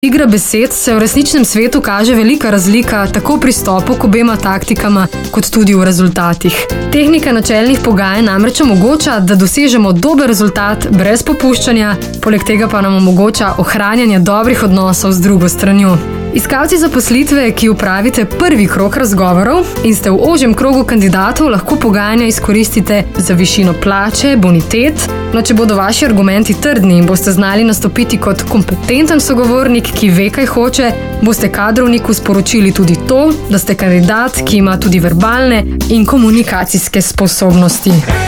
Igra besed se v resničnem svetu kaže velika razlika tako v pristopu k obema taktikama, kot tudi v rezultatih. Tehnika načelnih pogajanj namreč omogoča, da dosežemo dober rezultat brez popuščanja, poleg tega pa nam omogoča ohranjanje dobrih odnosov z drugo stranjo. Iskalci zaposlitve, ki upravite prvi krog razgovorov in ste v ožjem krogu kandidatov, lahko pogajanja izkoristite za višino plače, bonitet. No, če bodo vaši argumenti trdni in boste znali nastopiti kot kompetenten sogovornik, ki ve, kaj hoče, boste kadrovniku sporočili tudi to, da ste kandidat, ki ima tudi verbalne in komunikacijske sposobnosti.